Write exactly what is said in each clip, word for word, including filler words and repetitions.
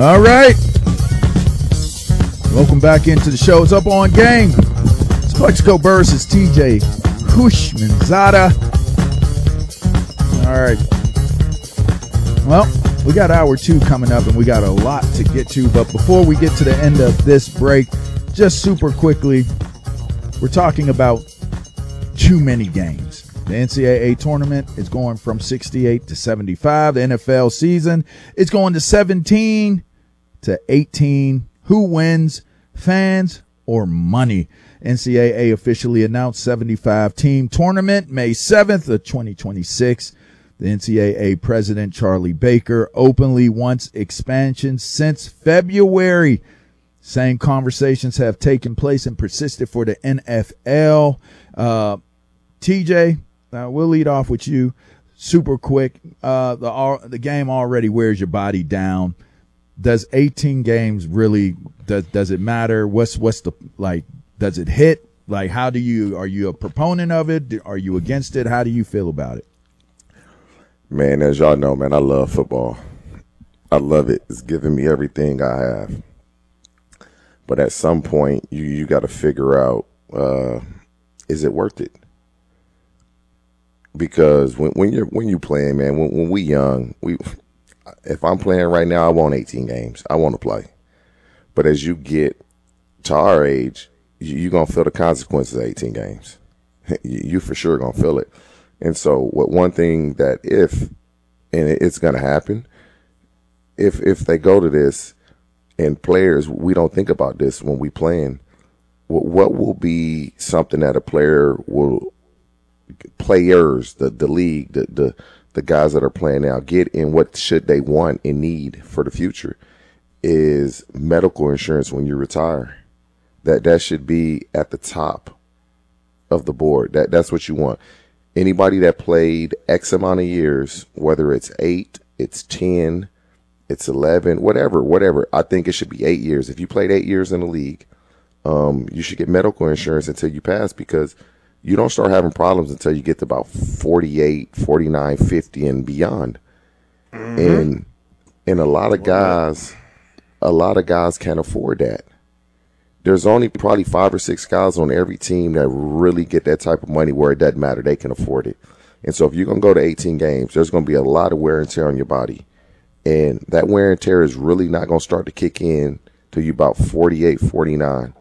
All right. Welcome back into the show. It's Up On Game. It's Plexico versus T J Houshmandzadeh. All right. Well, we got hour two coming up, and we got a lot to get to. But before we get to the end of this break, just super quickly, we're talking about too many games. The N C double A tournament is going from sixty-eight to seventy-five. The N F L season is going to seventeen to eighteen. Who wins, fans or money? N C double A officially announced seventy-five team tournament May seventh of twenty twenty-six. The N C double A president, Charlie Baker, openly wants expansion since February. Same conversations have taken place and persisted for the N F L. Uh, T J, uh, we'll lead off with you super quick. Uh, the, the game already wears your body down. Does eighteen games really, does, does it matter? What's, what's the, like, does it hit? Like, how do you, are you a proponent of it? Are you against it? How do you feel about it? Man, as y'all know, man, I love football. I love it. It's giving me everything I have. But at some point, you, you got to figure out, uh, is it worth it? Because when, when you're when you playing, man, when, when we young, we if I'm playing right now, I want eighteen games. I want to play. But as you get to our age, you, you're going to feel the consequences of eighteen games. you, you for sure going to feel it. And so what one thing that if, and it's going to happen, if if they go to this, and players, we don't think about this when we playing, what, what will be something that a player will, players, the, the league, the, the, the guys that are playing now get in, what should they want and need for the future is medical insurance when you retire. That that should be at the top of the board. That that's what you want. Anybody that played X amount of years, whether it's eight, it's ten, it's eleven, whatever, whatever. I think it should be eight years. If you played eight years in the league, um, you should get medical insurance until you pass, because you don't start having problems until you get to about forty-eight, forty-nine, fifty and beyond. Mm-hmm. And and a lot of guys, a lot of guys can't afford that. There's only probably five or six guys on every team that really get that type of money where it doesn't matter. They can afford it. And so if you're going to go to eighteen games, there's going to be a lot of wear and tear on your body. And that wear and tear is really not going to start to kick in till you about forty-eight, forty-nine.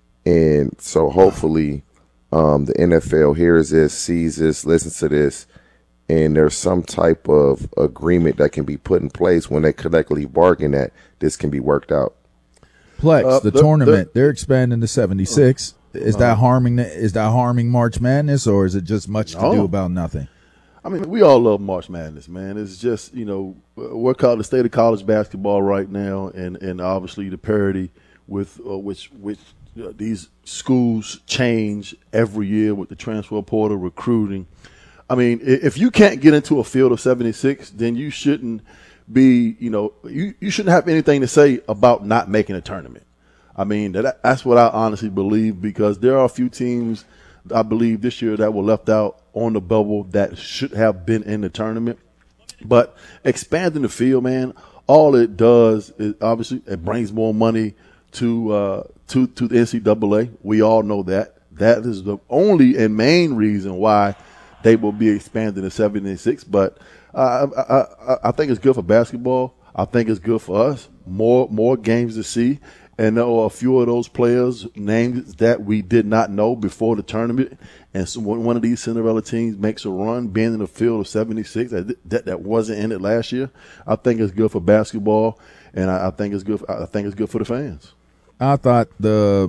And so hopefully um, the N F L hears this, sees this, listens to this, and there's some type of agreement that can be put in place when they collectively bargain that this can be worked out. Plex, uh, the, the tournament, the, they're expanding to seventy-six. Is uh, that harming the, is that harming March Madness, or is it just much to no. do about nothing? I mean, we all love March Madness, man. It's just, you know, we're called the state of college basketball right now, and, and obviously the parity with uh, which which uh, these schools change every year with the transfer portal, recruiting. I mean, if you can't get into a field of seventy-six, then you shouldn't be, you know, you, you shouldn't have anything to say about not making a tournament. I mean, that, that's what I honestly believe, because there are a few teams, I believe, this year that were left out on the bubble that should have been in the tournament. But expanding the field, man, all it does is obviously it brings more money to uh, to to the N C double A. We all know that. That is the only and main reason why they will be expanding to seventy-six. But uh, I, I, I think it's good for basketball. I think it's good for us. More more games to see. And there are a few of those players, names that we did not know before the tournament. And so when one of these Cinderella teams makes a run, being in the field of seventy-six, that that, that wasn't in it last year, I think it's good for basketball, and I, I think it's good. I think it's good for the fans. I thought the